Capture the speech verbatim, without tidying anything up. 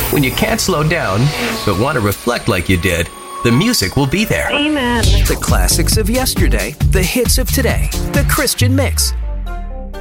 When you can't slow down, but want to reflect like you did, the music will be there. Amen. The classics of yesterday, the hits of today, the Christian mix.